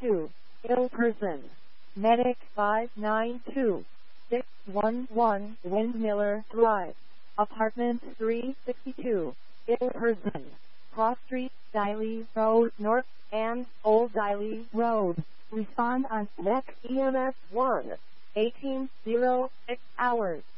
612, ill person. Medic 592-611, Windmiller Drive. Apartment 362, ill person. Cross Street, Diley Road North, and Old Diley Road. Respond on NEC EMS 1, 1806 hours.